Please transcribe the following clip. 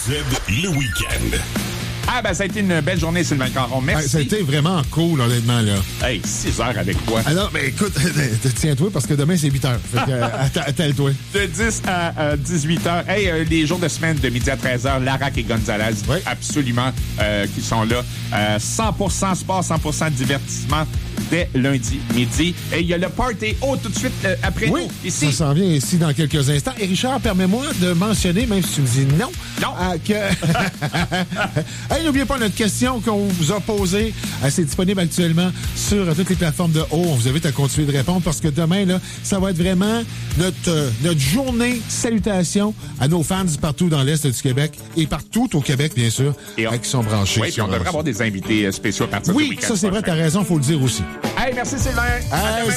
le week-end. Ah, ben, ça a été une belle journée, Sylvain Caron. Merci. Ça a été vraiment cool, honnêtement, là. Hey, 6 heures avec toi. Alors, ben, écoute, tiens-toi, parce que demain, c'est 8 heures. Fait que, attelle-toi. De 10 à 18 heures. Hey, les jours de semaine, de midi à 13 heures, Larac et Gonzalez, oui. absolument, qui sont là. 100% sport, 100% divertissement dès lundi midi. Et il y a le Party O tout de suite après oui, nous, ici. Ça s'en vient ici dans quelques instants. Et Richard, permets-moi de mentionner, même si tu me dis non, que... Hey, n'oubliez pas notre question qu'on vous a posée. C'est disponible actuellement sur toutes les plateformes de O. On vous invite à continuer de répondre parce que demain, là, ça va être vraiment notre journée salutations à nos fans partout dans l'Est du Québec et partout au Québec, bien sûr, qui sont branchés. Oui, puis on devrait avoir des invités spéciaux à partir du week-end. Oui, ça c'est vrai, t'as raison, faut le dire aussi. Hey, merci Sylvain.